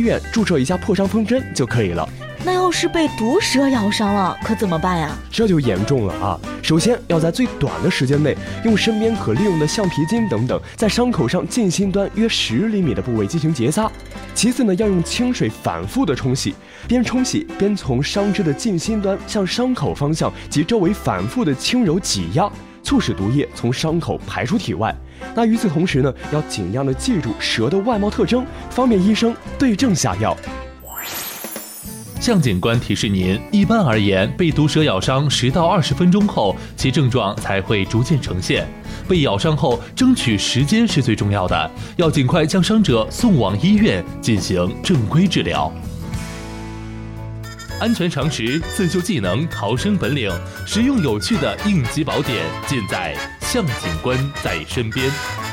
院注射一下破伤风针就可以了。 那要是被毒蛇咬伤了，可怎么办呀？ 这就严重了啊！首先要在最短的时间内，用身边可利用的橡皮筋等等，在伤口上近心端约10厘米的部位进行结扎。其次呢，要用清水反复的冲洗，边冲洗边从伤肢的近心端向伤口方向及周围反复的轻柔挤压，促使毒液从伤口排出体外。那与此同时呢，要尽量的记住蛇的外貌特征，方便医生对症下药。 向警官提示您，一般而言，被毒蛇咬伤10到20分钟后，其症状才会逐渐呈现。被咬伤后，争取时间是最重要的，要尽快将伤者送往医院进行正规治疗。安全常识、自救技能、逃生本领，实用有趣的应急宝典，尽在向警官在身边。